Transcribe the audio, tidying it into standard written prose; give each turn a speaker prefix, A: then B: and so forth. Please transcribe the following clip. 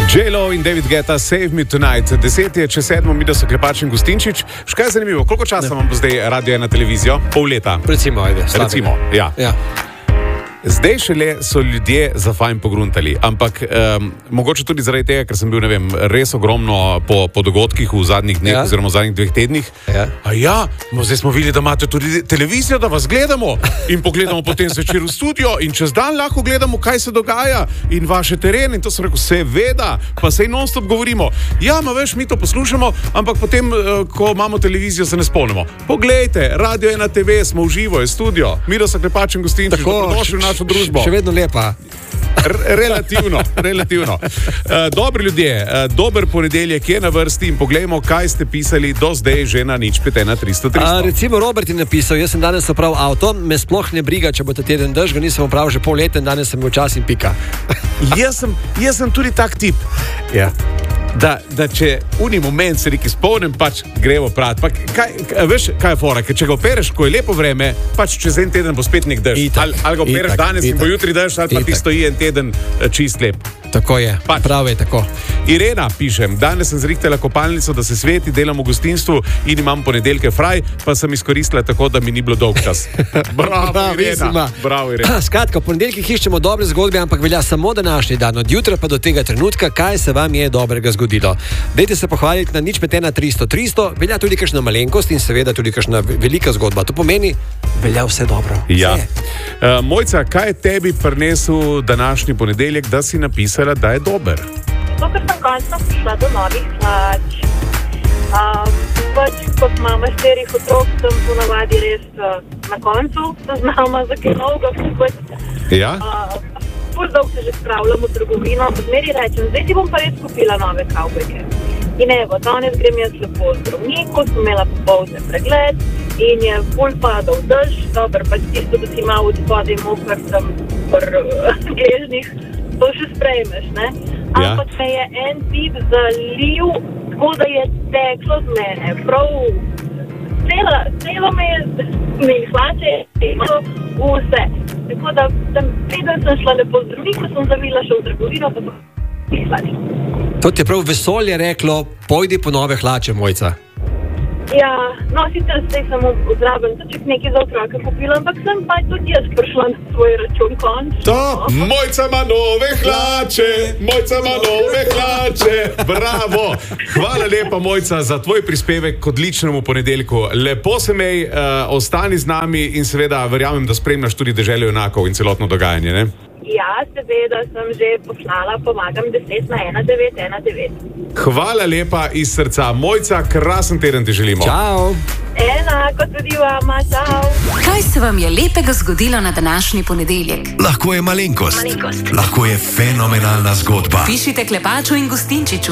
A: J-Lo in David Guetta, Save Me Tonight. 6:10, mi da so Klepač in Gustinčič. Škaj je zanimivo, koliko časa vam bo zdaj Radio 1 televizijo? Pol leta.
B: Recimo,
A: ja. Zdaj šele so ljudje za fajn pogruntali, ampak mogoče tudi zaradi tega, ker sem bil, ne vem, res ogromno po dogodkih v zadnjih dneh, oziroma v zadnjih 2 tednih. Zdaj smo videli, da imate tudi televizijo, da vas gledamo in pogledamo potem zvečer v studio in čez dan lahko gledamo, kaj se dogaja in vaše terene. In to sem rekel, seveda, pa sej non-stop govorimo. Ja, veš, mi to poslušamo, ampak potem, ko imamo televizijo, se ne spomnimo. Poglejte, Radio 1 TV, smo v živo, je studio. Miro so Klepač in Gustinčič, dobrodošli v našo družbo.
B: Še vedno lepa.
A: Relativno. Dobri ljudje, dober ponedeljek je na vrsti in poglejmo, kaj ste pisali do zdaj že na 051-300-300.
B: Recimo Robert je napisal, jaz sem danes opravil avto, me sploh ne briga, če bo ta teden dež, ga nisem opravil že pol leta in danes sem bil čas in pika.
A: Jaz sem tudi tak tip.
B: Ja.
A: Da če uni moment se neki spomnim, pač gremo prat. Veš, kaj je fora? Ker če ga opereš, ko je lepo vreme, pač čez en teden bo spet nek dež. Ali ga opereš danes in bo jutri dež, ali pa ti stoji en teden čist lep.
B: Tako je, prav je tako.
A: Irena, pišem, danes sem zrihtala kopalnico, da se sveti, delam v gostinstvu in imam ponedeljke fraj, pa sem izkoristila tako, da mi ni bilo dolg čas. Bravo, Irena. Bravo, Irena.
B: Skratka, v ponedeljkih iščemo dobre zgodbe, ampak velja samo današnji dan. Od jutra pa do tega trenutka, kaj se vam je dobrega zgodilo. Dajte se pohvaliti na 051-300-300, velja tudi kakšna malenkost in seveda tudi kakšna velika zgodba. To pomeni, velja vse dobro.
A: Ja. Mojca, kaj je tebi prinesel današnji ponedeljek, da si napisala, da je dober?
C: To, ker sem končno prišla do novih hlač. Kot mama 4 otrok sem ponavadi res na koncu zaznama za kaj novega kupiti.
A: Ja?
C: Dolgo se že spravljam v trgovino, odmeri rečem, zdaj si bom pa res kupila nove kavbojke. In evo, danes grem jaz lepo v zdravniku, sem imela popoldne pregled in je ful padal dež, dober, pač tisto, da si malo od spodaj mokar sem gležnih, to še sprejmeš, ne? Ampak me je en tip zalil, tako da je teklo z mene, prav celo me je hlače imelo vse. Tako da preden sem šla lepo v zdravniku, sem zavila še v trgovino, pa so hlače.
B: To ti je prav vesolje reklo, pojdi po nove hlače, Mojca.
C: Ja, no, sicer zdaj sem zraven tudi nekaj za otroka kupila, ampak sem pa tudi jaz prišla na svoj račun končno.
A: Mojca ima nove hlače, Mojca ima nove hlače. Bravo! Hvala lepa, Mojca, za tvoj prispevek k odličnemu ponedeljku. Lepo se mej, ostani z nami in seveda verjamem, da spremljaš tudi Deželo junakov in celotno dogajanje, ne?
C: Ja, seveda sem že poslala, pomagam 10 na 1919.
A: Hvala lepa iz srca. Mojca, krasen teden ti želimo.
B: Čau.
C: Enako tudi vama, čau.
D: Kaj se vam je lepega zgodilo na današnji ponedeljek?
E: Lahko je malenkost. Lahko je fenomenalna zgodba.
D: Pišite Klepaču in Gustinčiču